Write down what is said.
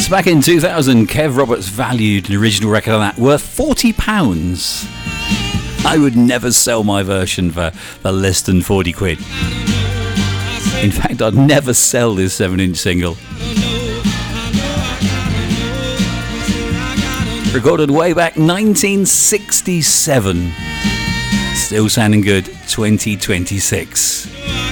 Yes, back in 2000, Kev Roberts valued an original record on that worth £40. I would never sell my version for less than 40 quid. In fact, I'd never sell this 7-inch single. Recorded way back 1967. Still sounding good, 2026.